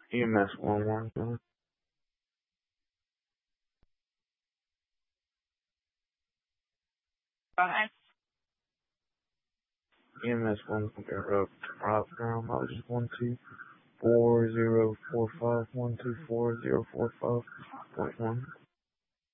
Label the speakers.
Speaker 1: EMS 112. EMS 1 Rob ground mileage 124045 124.045.1.